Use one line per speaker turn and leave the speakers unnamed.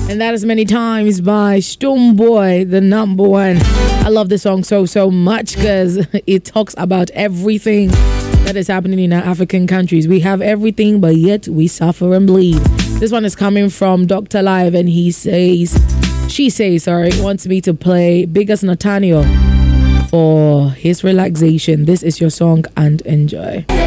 And that is Many Times by Stonebwoy, the number one. I love this song so much because it talks about everything that is happening in our African countries. We have everything, but yet we suffer and bleed. This one is coming from Dr. Live, and she says, wants me to play Biggest Nathaniel for his relaxation. This is your song, and enjoy.